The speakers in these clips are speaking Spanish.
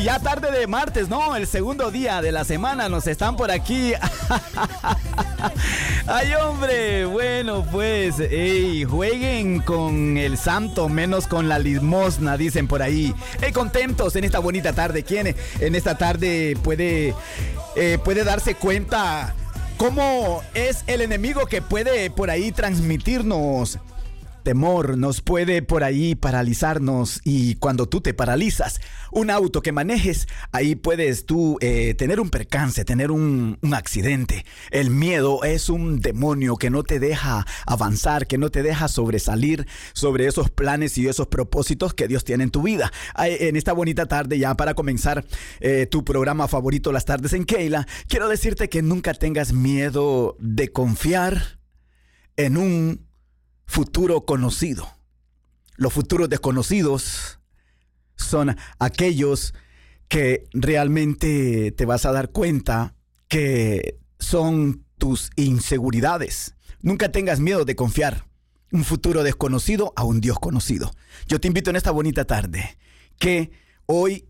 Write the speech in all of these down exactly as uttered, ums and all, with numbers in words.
Y ya tarde de martes, ¿no? El segundo día de la semana nos están por aquí. Ay, hombre, bueno, pues, ey, jueguen con el santo, menos con la limosna, dicen por ahí. Hey, contentos en esta bonita tarde. ¿Quién en esta tarde puede, eh, puede darse cuenta cómo es el enemigo que puede por ahí transmitirnos temor, nos puede por ahí paralizarnos? Y cuando tú te paralizas, un auto que manejes, ahí puedes tú eh, tener un percance, tener un, un accidente. El miedo es un demonio que no te deja avanzar, que no te deja sobresalir sobre esos planes y esos propósitos que Dios tiene en tu vida. En esta bonita tarde, ya para comenzar eh, tu programa favorito, Las Tardes en Keila, quiero decirte que nunca tengas miedo de confiar en un futuro conocido. Los futuros desconocidos son aquellos que realmente te vas a dar cuenta que son tus inseguridades. Nunca tengas miedo de confiar un futuro desconocido a un Dios conocido. Yo te invito en esta bonita tarde que hoy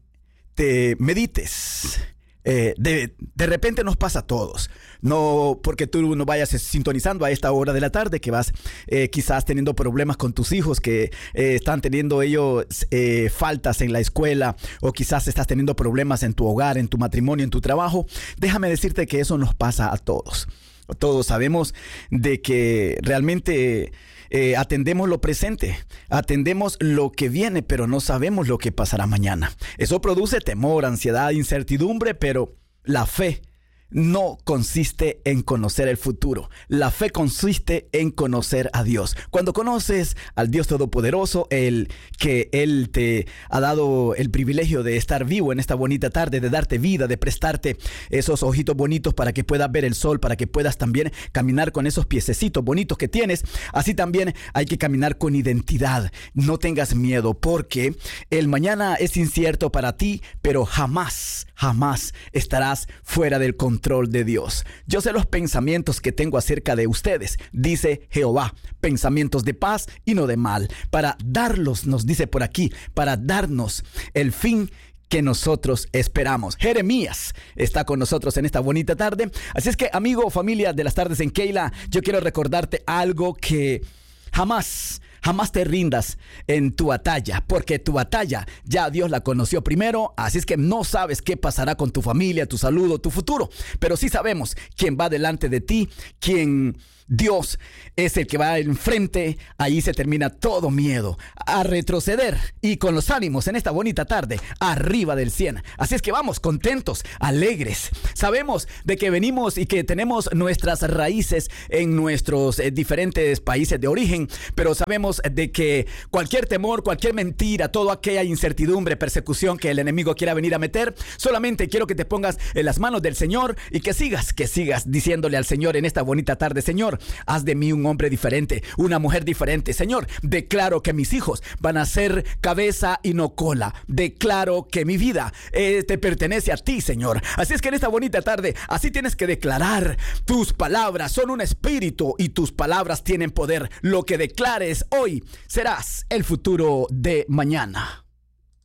te medites. Eh, de, de repente nos pasa a todos, no porque tú no vayas sintonizando a esta hora de la tarde, que vas eh, quizás teniendo problemas con tus hijos, que eh, están teniendo ellos eh, faltas en la escuela, o quizás estás teniendo problemas en tu hogar, en tu matrimonio, en tu trabajo. Déjame decirte que eso nos pasa a todos. Todos sabemos de que realmente eh, atendemos lo presente, atendemos lo que viene, pero no sabemos lo que pasará mañana. Eso produce temor, ansiedad, incertidumbre, pero la fe no consiste en conocer el futuro. La fe consiste en conocer a Dios. Cuando conoces al Dios Todopoderoso, el que Él te ha dado el privilegio de estar vivo en esta bonita tarde, de darte vida, de prestarte esos ojitos bonitos para que puedas ver el sol, para que puedas también caminar con esos piececitos bonitos que tienes. Así también hay que caminar con identidad. No tengas miedo, porque el mañana es incierto para ti, pero jamás, jamás estarás fuera del control de Dios. Yo sé los pensamientos que tengo acerca de ustedes, dice Jehová, pensamientos de paz y no de mal, para darlos, nos dice por aquí, para darnos el fin que nosotros esperamos. Jeremías está con nosotros en esta bonita tarde. Así es que, amigo, familia de Las Tardes en Keila, yo quiero recordarte algo: que jamás Jamás te rindas en tu batalla, porque tu batalla ya Dios la conoció primero. Así es que no sabes qué pasará con tu familia, tu salud o tu futuro, pero sí sabemos quién va delante de ti, quién Dios es el que va enfrente. Ahí se termina todo miedo a retroceder, y con los ánimos en esta bonita tarde arriba del cien. Así es que vamos contentos, alegres. Sabemos de que venimos y que tenemos nuestras raíces en nuestros eh, diferentes países de origen, pero sabemos de que cualquier temor, cualquier mentira, toda aquella incertidumbre, persecución que el enemigo quiera venir a meter, solamente quiero que te pongas en las manos del Señor y que sigas, que sigas diciéndole al Señor en esta bonita tarde: Señor, haz de mí un hombre diferente, una mujer diferente. Señor, declaro que mis hijos van a ser cabeza y no cola. Declaro que mi vida eh, te pertenece a ti, Señor. Así es que en esta bonita tarde, así tienes que declarar. Tus palabras son un espíritu y tus palabras tienen poder. Lo que declares hoy serás el futuro de mañana.